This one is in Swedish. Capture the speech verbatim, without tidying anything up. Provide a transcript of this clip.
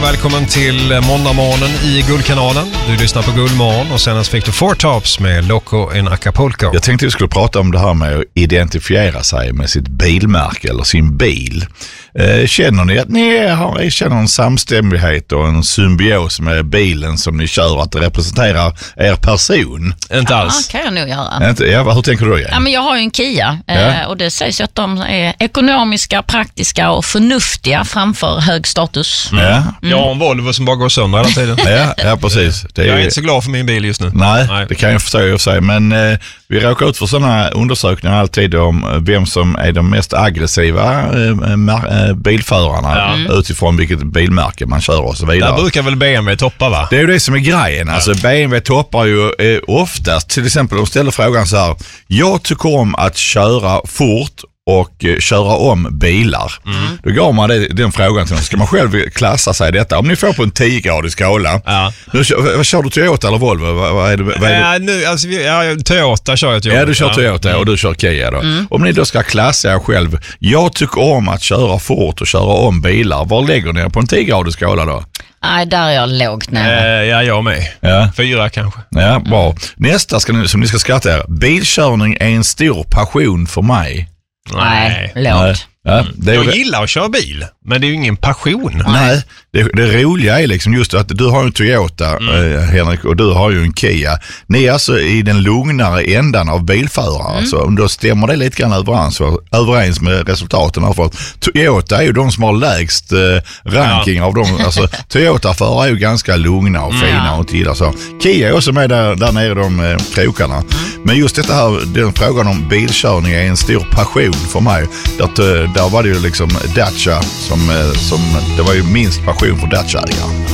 välkommen till måndagmorgonen i Guldkanalen. Du lyssnar på Guldmorgon och senast fick du Four Tops med Loco in Acapulco. Jag tänkte att vi skulle prata om det här med att identifiera sig med sitt bilmärke eller sin bil. Eh, känner ni att ni har, känner en samstämmighet och en symbios med bilen som ni kör, att det representerar er person? Inte alls. Ja, kan jag nog göra. Inte, ja, hur tänker du då? Ja, men jag har ju en Kia Ja. eh, och det sägs ju att de är ekonomiska, praktiska och förnuftiga framför hög status. Ja, Mm. Jag har en Volvo som bara går sönder hela tiden. ja, ja precis. Det är, Jag är inte så glad för min bil just nu. Nej, Nej. det kan jag förstå i och för sig. Men eh, vi råkar ut för sådana undersökningar alltid om vem som är de mest aggressiva eh, mar- eh, bilförarna Ja. utifrån vilket bilmärke man kör och så vidare. Där brukar väl B M W toppa, va? Det är ju det som är grejen. Alltså B M W toppar ju eh, oftast, till exempel de ställer frågan så här: jag tycker om att köra fort och eh, köra om bilar. Mm. Då går man det, den frågan till dem. Ska man själv klassa sig i detta? Om ni får på en tio-gradig skala. Ja. Nu, kör, vad kör du, Toyota eller Volvo? Vad, vad är det, vad är det? Ja, nu, alltså, vi- ja, Toyota kör jag till Ja, jobbet. du kör Toyota och du kör Kia då. Mm. Om ni då ska klassa er själv, jag tycker om att köra fort och köra om bilar. Var lägger ni er på en tio-gradig skala då? Nej, där är jag lågt nere. Eh, ja, jag med. Ja. Fyra kanske. Ja, bra. Nästa ska ni, som ni ska skratta er. Bilkörning är en stor passion för mig. Nej, Nej. lågt. Ja, det är ju Jag gillar att köra bil, men det är ju ingen passion. Nej, det, det roliga är liksom just att du har en Toyota, mm. eh, Henrik, och du har ju en Kia. Ni är alltså i den lugnare ändan av bilförare. Mm. Alltså, då stämmer det lite grann överens, överens med resultaten. För Toyota är ju de som har lägst eh, ranking ja. av dem. Alltså, Toyota-förare är ju ganska lugna och fina mm. och inte gillar så. Kia är också med där, där nere i de eh, krokarna. Mm. Men just detta här, den frågan om bilkörning är en stor passion för mig. Där, där var det ju liksom Dacia som, som det var ju minst passion för Dacia-ägare.